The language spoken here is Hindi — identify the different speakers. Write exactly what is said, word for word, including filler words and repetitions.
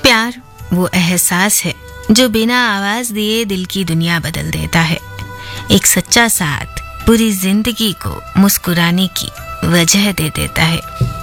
Speaker 1: प्यार वो एहसास है जो बिना आवाज दिए दिल की दुनिया बदल देता है। एक सच्चा साथ पूरी जिंदगी को मुस्कुराने की वजह दे देता है।